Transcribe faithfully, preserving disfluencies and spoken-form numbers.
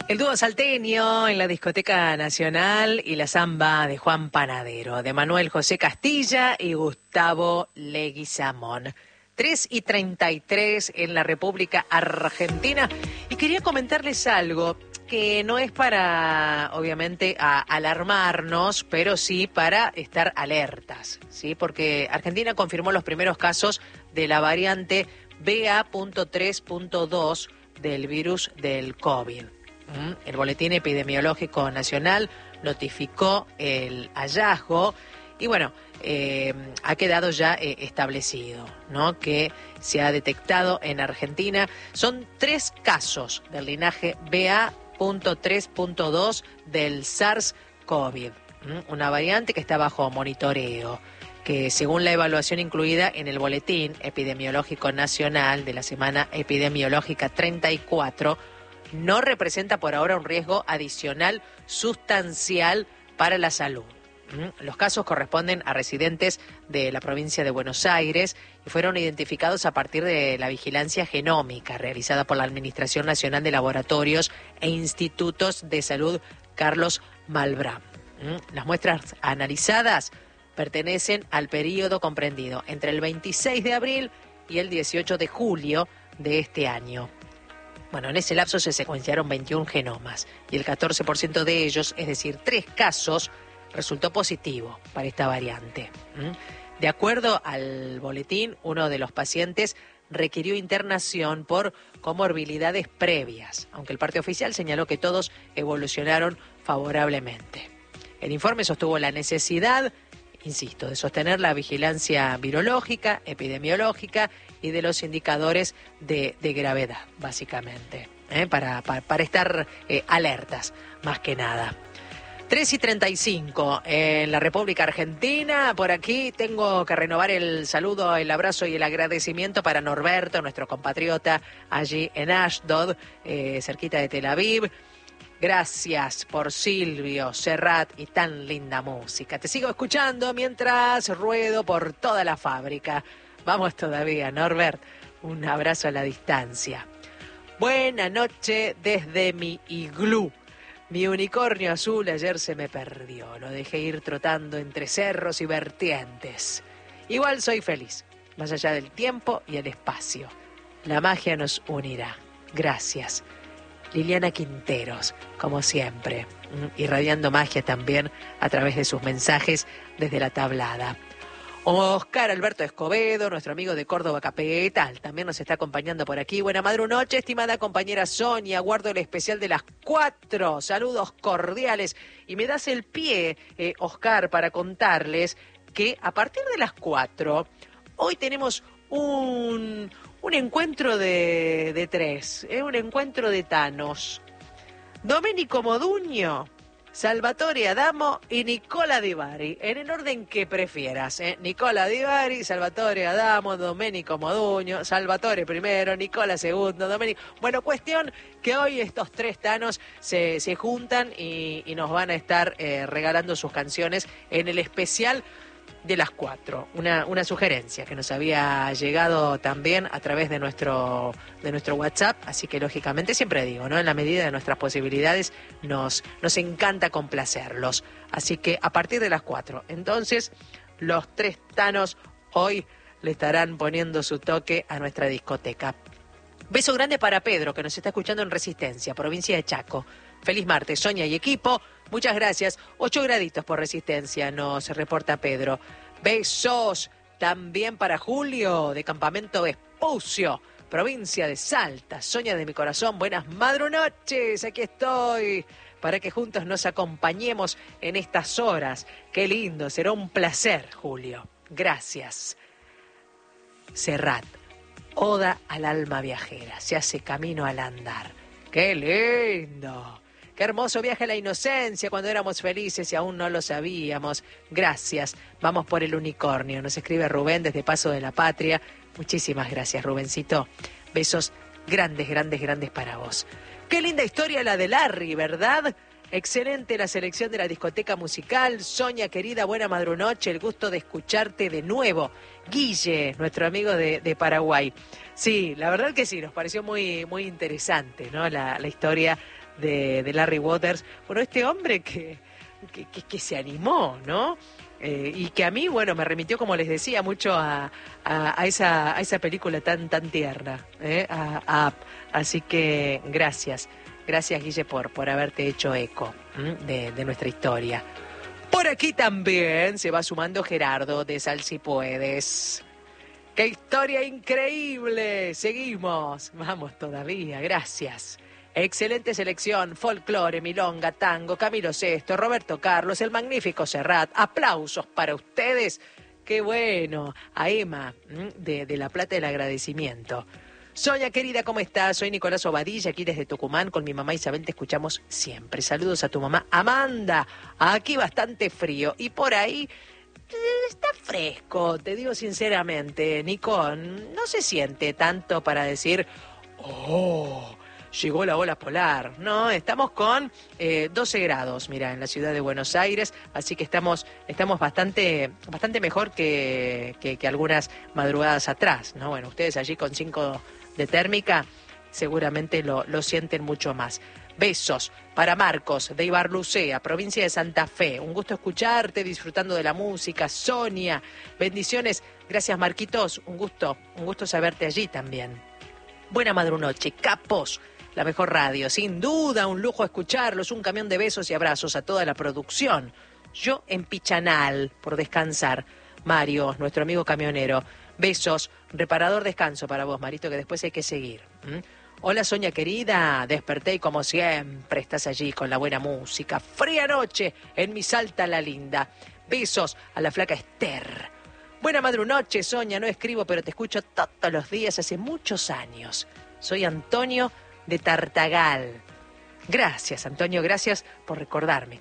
El dúo salteño en la Discoteca Nacional y la samba de Juan Panadero, de Manuel José Castilla y Gustavo Leguizamón. tres y treinta y tres en la República Argentina. Y quería comentarles algo que no es para, obviamente, a alarmarnos, pero sí para estar alertas, ¿sí? Porque Argentina confirmó los primeros casos de la variante B A punto tres punto dos del virus del COVID. El Boletín Epidemiológico Nacional notificó el hallazgo y bueno, eh, ha quedado ya eh, establecido, ¿no?, que se ha detectado en Argentina. Son tres casos del linaje B A punto tres punto dos del SARS-CoV, una variante que está bajo monitoreo, que según la evaluación incluida en el Boletín Epidemiológico Nacional de la Semana Epidemiológica treinta y cuatro, no representa por ahora un riesgo adicional sustancial para la salud. Los casos corresponden a residentes de la provincia de Buenos Aires y fueron identificados a partir de la vigilancia genómica realizada por la Administración Nacional de Laboratorios e Institutos de Salud Carlos Malbrán. Las muestras analizadas pertenecen al periodo comprendido entre el veintiséis de abril y el dieciocho de julio de este año. Bueno, en ese lapso se secuenciaron veintiún genomas y el catorce por ciento de ellos, es decir, tres casos, resultó positivo para esta variante. De acuerdo al boletín, uno de los pacientes requirió internación por comorbilidades previas, aunque el parte oficial señaló que todos evolucionaron favorablemente. El informe sostuvo la necesidad, insisto, de sostener la vigilancia virológica, epidemiológica y de los indicadores de, de gravedad, básicamente, ¿eh? para, para, para estar eh, alertas, más que nada. tres y treinta y cinco en la República Argentina. Por aquí tengo que renovar el saludo, el abrazo y el agradecimiento para Norberto, nuestro compatriota allí en Ashdod, eh, cerquita de Tel Aviv. Gracias por Silvio, Serrat y tan linda música. Te sigo escuchando mientras ruedo por toda la fábrica. Vamos todavía, Norbert. Un abrazo a la distancia. Buena noche desde mi iglú. Mi unicornio azul ayer se me perdió. Lo dejé ir trotando entre cerros y vertientes. Igual soy feliz, más allá del tiempo y el espacio. La magia nos unirá. Gracias. Liliana Quinteros, como siempre, irradiando magia también a través de sus mensajes desde la tablada. Oscar Alberto Escobedo, nuestro amigo de Córdoba Capital, también nos está acompañando por aquí. Buena madrunoche, estimada compañera Sonia, guardo el especial de las cuatro. Saludos cordiales. Y me das el pie, eh, Oscar, para contarles que a partir de las cuatro, hoy tenemos un... Un encuentro de, de tres, ¿eh? Un encuentro de Thanos. Domenico Modugno, Salvatore Adamo y Nicola Di Bari, en el orden que prefieras, ¿eh? Nicola Di Bari, Salvatore Adamo, Domenico Modugno, Salvatore primero, Nicola segundo, Domenico... Bueno, cuestión que hoy estos tres Thanos se, se juntan y, y nos van a estar eh, regalando sus canciones en el especial de las cuatro, una, una sugerencia que nos había llegado también a través de nuestro, de nuestro WhatsApp, así que lógicamente siempre digo, ¿no?, en la medida de nuestras posibilidades nos, nos encanta complacerlos, así que a partir de las cuatro, entonces los tres Thanos hoy le estarán poniendo su toque a nuestra discoteca. Beso grande para Pedro, que nos está escuchando en Resistencia, provincia de Chaco. Feliz martes, Sonia y equipo. Muchas gracias. Ocho graditos por Resistencia, nos reporta Pedro. Besos también para Julio, de Campamento Vespucio, provincia de Salta. Sonia de mi corazón, buenas madrunoches. Aquí estoy para que juntos nos acompañemos en estas horas. Qué lindo, será un placer, Julio. Gracias. Serrat. Oda al alma viajera, se hace camino al andar. ¡Qué lindo! ¡Qué hermoso viaje a la inocencia cuando éramos felices y aún no lo sabíamos! Gracias. Vamos por el unicornio. Nos escribe Rubén desde Paso de la Patria. Muchísimas gracias, Rubencito. Besos grandes, grandes, grandes para vos. ¡Qué linda historia la de Larry!, ¿verdad? Excelente la selección de la discoteca musical. Sonia, querida, buena madrunoche. El gusto de escucharte de nuevo. Guille, nuestro amigo de, de Paraguay. Sí, la verdad que sí, nos pareció muy, muy interesante, ¿no?, la, la historia de, de Larry Waters. Bueno, este hombre que, que, que, que se animó, ¿no? Eh, y que a mí, bueno, me remitió, como les decía, mucho a, a, a, esa, a esa película tan, tan tierna, ¿eh? a, a Up. Así que gracias, gracias Guille por, por haberte hecho eco de, de nuestra historia. Por aquí también se va sumando Gerardo de Sal Si Puedes. ¡Qué historia increíble! Seguimos, vamos todavía, gracias. Excelente selección, folclore, milonga, tango, Camilo Sesto, Roberto Carlos, el magnífico Serrat. Aplausos para ustedes. Qué bueno. A Emma, de, de La Plata, el agradecimiento. Sonia querida, ¿cómo estás? Soy Nicolás Obadilla, aquí desde Tucumán. Con mi mamá Isabel te escuchamos siempre. Saludos a tu mamá Amanda. Aquí bastante frío. Y por ahí está fresco, te digo sinceramente. Nico, no se siente tanto para decir, oh, llegó la ola polar. No, estamos con eh, doce grados, mira, en la ciudad de Buenos Aires, así que estamos, estamos bastante, bastante mejor que, que, que algunas madrugadas atrás, ¿no? Bueno, ustedes allí con cinco de térmica seguramente lo, lo sienten mucho más. Besos para Marcos de Ibarlucea, provincia de Santa Fe. Un gusto escucharte, disfrutando de la música. Sonia, bendiciones. Gracias, Marquitos. Un gusto, un gusto saberte allí también. Buena madrunoche, capos. La mejor radio, sin duda, un lujo escucharlos, un camión de besos y abrazos a toda la producción. Yo en Pichanal, por descansar. Mario, nuestro amigo camionero, besos, reparador descanso para vos, Marito, que después hay que seguir. ¿Mm? Hola, Sonia querida, desperté y como siempre estás allí con la buena música. Fría noche en mi Salta la Linda. Besos a la flaca Esther. Buena madrunoche, Sonia, no escribo, pero te escucho todos los días hace muchos años. Soy Antonio de Tartagal. Gracias, Antonio, gracias por recordarme.